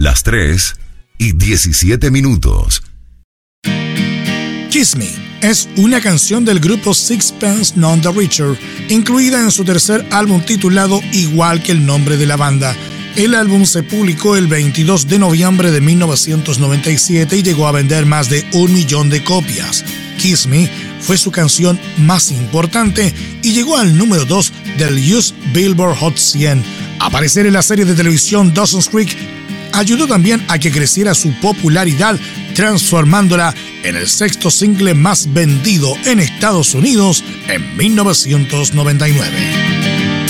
las 3:17. Kiss Me es una canción del grupo Sixpence None the Richer, incluida en su tercer álbum titulado igual que el nombre de la banda. El álbum se publicó el 22 de noviembre de 1997 y llegó a vender más de 1 millón de copias. Kiss Me fue su canción más importante y llegó al número 2 del US Billboard Hot 100. Aparecer en la serie de televisión Dawson's Creek ayudó también a que creciera su popularidad, transformándola en el sexto single más vendido en Estados Unidos en 1999.